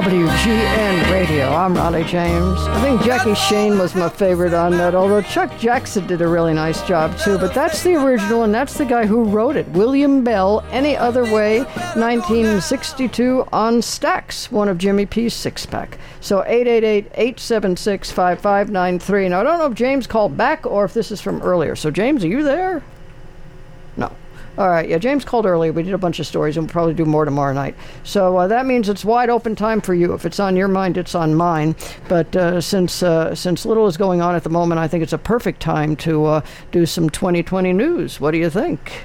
WGN Radio. I'm Ronnie James. I think Jackie Shane was my favorite on that, although Chuck Jackson did a really nice job too. But that's the original, and that's the guy who wrote it. William Bell, Any Other Way, 1962 on Stax, one of Jimmy P's six-pack. So 888-876-5593. Now, I don't know if James called back or if this is from earlier. So, James, are you there? No. All right, yeah, James called earlier. We did a bunch of stories, and we'll probably do more tomorrow night. So that means it's wide open time for you. If it's on your mind, it's on mine. But since little is going on at the moment, I think it's a perfect time to do some 2020 news. What do you think?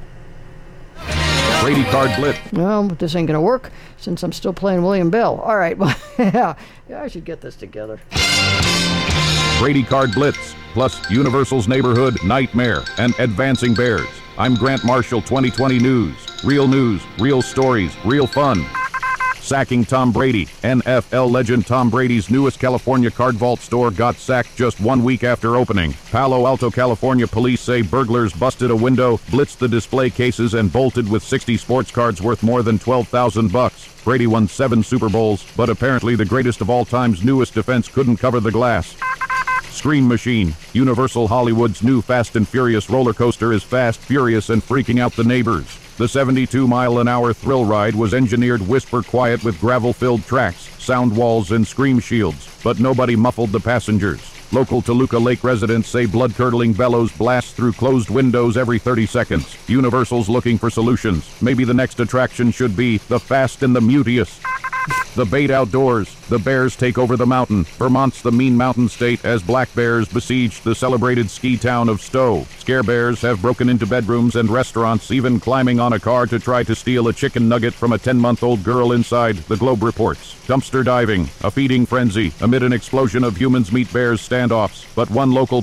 Brady Card Blitz. Well, this ain't going to work since I'm still playing William Bell. All right, well, yeah, I should get this together. Brady Card Blitz, plus Universal's Neighborhood Nightmare and Advancing Bears. I'm Grant Marshall, 2020 News. Real stories, real fun. Sacking Tom Brady. NFL legend Tom Brady's newest California card vault store got sacked just 1 week after opening. Palo Alto, California police say burglars busted a window, blitzed the display cases, and bolted with 60 sports cards worth more than $12,000. Brady won 7 Super Bowls, but apparently the greatest of all time's newest defense couldn't cover the glass. Scream Machine. Universal Hollywood's new Fast and Furious roller coaster is fast, furious, and freaking out the neighbors. The 72-mile-an-hour thrill ride was engineered whisper quiet with gravel-filled tracks, sound walls, and scream shields, but nobody muffled the passengers. Local Toluca Lake residents say blood-curdling bellows blast through closed windows every 30 seconds. Universal's looking for solutions. Maybe the next attraction should be the Fast and the Mutious. The Bait Outdoors. The bears take over the mountain. Vermont's the mean mountain state as black bears besiege the celebrated ski town of Stowe. Scare bears have broken into bedrooms and restaurants, even climbing on a car to try to steal a chicken nugget from a 10-month-old girl inside, the Globe reports. Dumpster diving. A feeding frenzy amid an explosion of humans meet bears standoffs. But one local